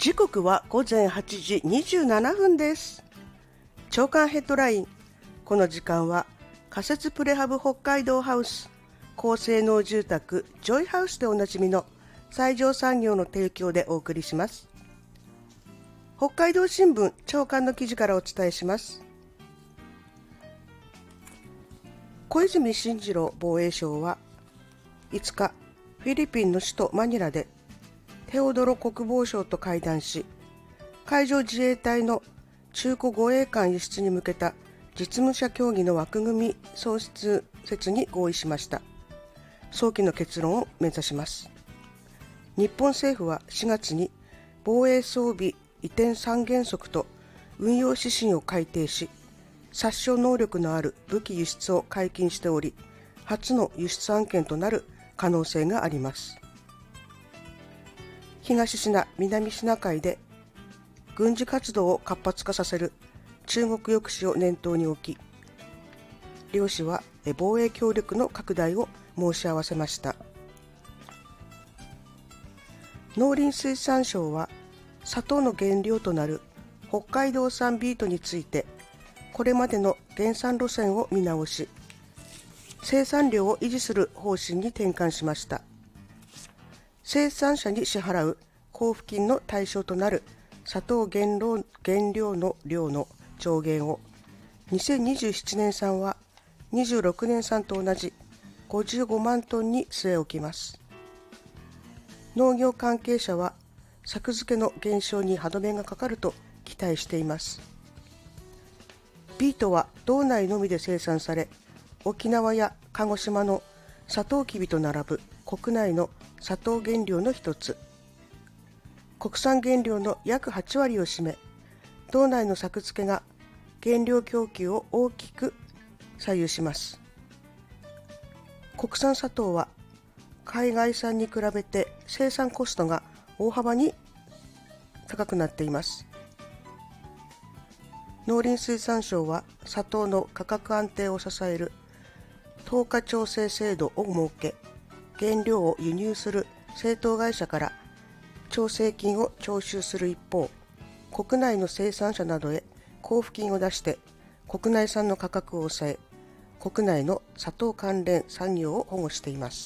時刻は午前8時27分です。朝刊ヘッドライン。この時間は仮設プレハブ北海道ハウス、高性能住宅ジョイハウスでおなじみの西条産業の提供でお送りします。北海道新聞朝刊の記事からお伝えします。小泉進次郎防衛相は5日、フィリピンの首都マニラでテオドロ国防相と会談し、海上自衛隊の中古護衛艦輸出に向けた実務者協議の枠組み創設に合意しました。早期の結論を目指します。日本政府は4月に防衛装備移転三原則と運用指針を改定し、殺傷能力のある武器輸出を解禁しており、初の輸出案件となる可能性があります。東シナ、南シナ海で軍事活動を活発化させる中国抑止を念頭に置き、両氏は防衛協力の拡大を申し合わせました。農林水産省は砂糖の原料となる北海道産ビートについて、これまでの原産路線を見直し、生産量を維持する方針に転換しました。生産者に支払う交付金の対象となる砂糖原料の量の上限を2027年産は26年産と同じ55万トンに据え置きます。農業関係者は作付けの減少に歯止めがかかると期待しています。ビートは道内のみで生産され、沖縄や鹿児島のサトウキビと並ぶ国内の砂糖原料の一つ。国産原料の約8割を占め、道内の作付けが原料供給を大きく左右します。国産砂糖は海外産に比べて生産コストが大幅に高くなっています。農林水産省は砂糖の価格安定を支える等価調整制度を設け、原料を輸入する製糖会社から調整金を徴収する一方、国内の生産者などへ交付金を出して国内産の価格を抑え、国内の砂糖関連産業を保護しています。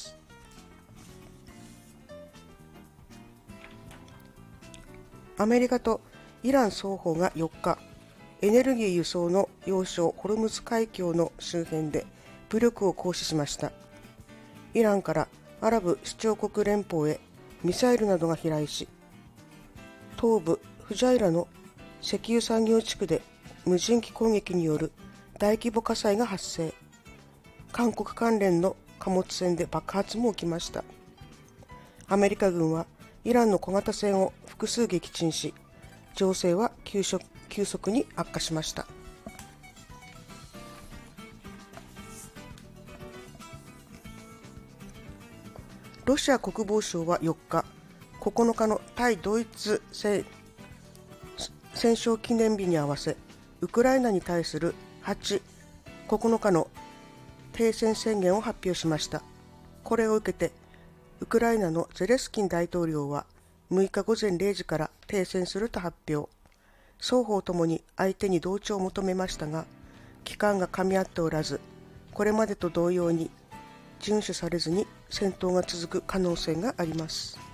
アメリカとイラン双方が4日、エネルギー輸送の要衝ホルムズ海峡の周辺で武力を行使しました。イランからアラブ首長国連邦へミサイルなどが飛来し、東部フジャイラの石油産業地区で無人機攻撃による大規模火災が発生。韓国関連の貨物船で爆発も起きました。アメリカ軍はイランの小型船を複数撃沈し、情勢は急速に悪化しました。ロシア国防省は4日、9日の対ドイツ戦勝記念日に合わせ、ウクライナに対する8、9日の停戦宣言を発表しました。これを受けて、ウクライナのゼレスキン大統領は6日午前0時から停戦すると発表。双方ともに相手に同調を求めましたが、期間が噛み合っておらず、これまでと同様に遵守されずに戦闘が続く可能性があります。